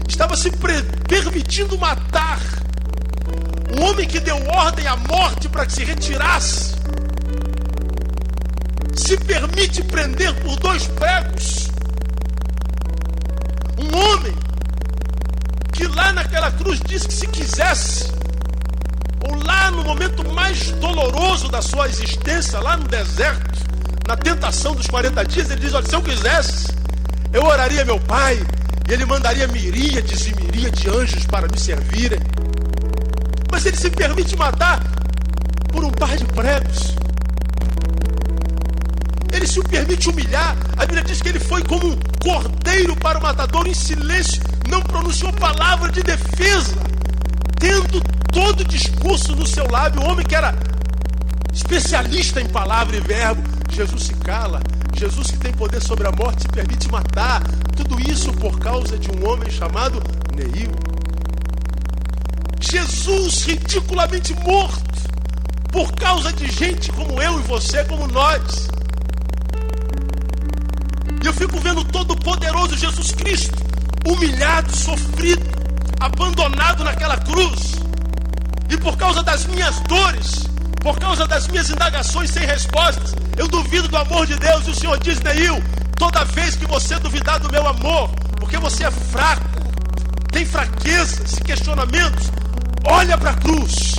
estava se permitindo matar um homem que deu ordem à morte para que se retirasse. Se permite prender por 2 pregos um homem que lá naquela cruz disse que se quisesse, ou lá no momento mais doloroso da sua existência, lá no deserto, na tentação dos 40 dias, ele diz: olha, se eu quisesse, eu oraria a meu pai, e ele mandaria miríades e miríades de anjos para me servirem. Mas ele se permite matar por um par de pregos. Ele se permite humilhar. A Bíblia diz que ele foi como um cordeiro para o matador, em silêncio, não pronunciou palavra de defesa, tendo todo o discurso no seu lábio. O homem que era especialista em palavra e verbo, Jesus se cala. Jesus, que tem poder sobre a morte, se permite matar. Tudo isso por causa de um homem chamado Neil. Jesus ridiculamente morto por causa de gente como eu e você, como nós. E eu fico vendo todo o poderoso Jesus Cristo humilhado, sofrido, abandonado naquela cruz. E por causa das minhas dores, por causa das minhas indagações sem respostas, eu duvido do amor de Deus. E o Senhor diz: Neil, toda vez que você duvidar do meu amor, porque você é fraco, tem fraquezas e questionamentos, olha para a cruz.